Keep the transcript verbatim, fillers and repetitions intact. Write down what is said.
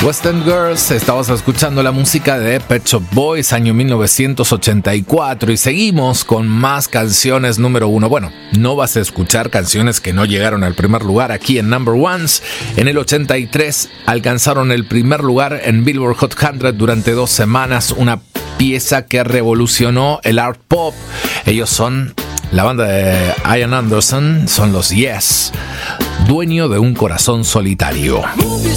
West End Girls, estabas escuchando la música de Pet Shop Boys, año mil novecientos ochenta y cuatro, y seguimos con más canciones número uno. Bueno, no vas a escuchar canciones que no llegaron al primer lugar aquí en Number Ones. En el ochenta y tres alcanzaron el primer lugar en Billboard Hot cien durante dos semanas, una pieza que revolucionó el art pop. Ellos son la banda de Ian Anderson, son los Yes, Dueño de un corazón solitario.